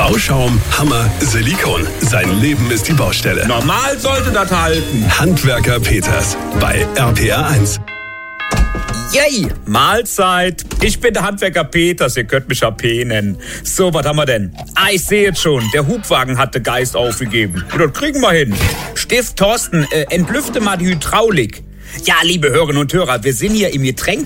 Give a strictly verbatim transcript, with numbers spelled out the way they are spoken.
Bauschaum, Hammer, Silikon. Sein Leben ist die Baustelle. Normal sollte das halten. Handwerker Peters bei R P R eins. Yay, Mahlzeit. Ich bin der Handwerker Peters, ihr könnt mich A P nennen. So, was haben wir denn? Ah, ich sehe jetzt schon, der Hubwagen hat den Geist aufgegeben. Das kriegen wir hin. Stift, Thorsten, äh, entlüfte mal die Hydraulik. Ja, liebe Hörerinnen und Hörer, wir sind hier im Getränk